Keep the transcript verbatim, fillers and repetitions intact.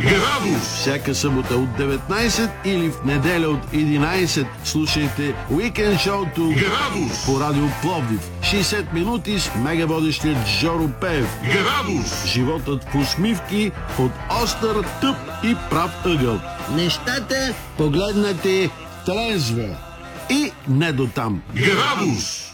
Градус! Всяка събота от деветнайсет или в неделя от единайсет слушайте Уикенд шоуто Градус! по Радио Пловдив. шейсет минути с мегаводещият Жоро Пеев. Градус! Животът в усмивки от остър, тъп и прав ъгъл. Нещата погледнати трезво и не до там. Градус!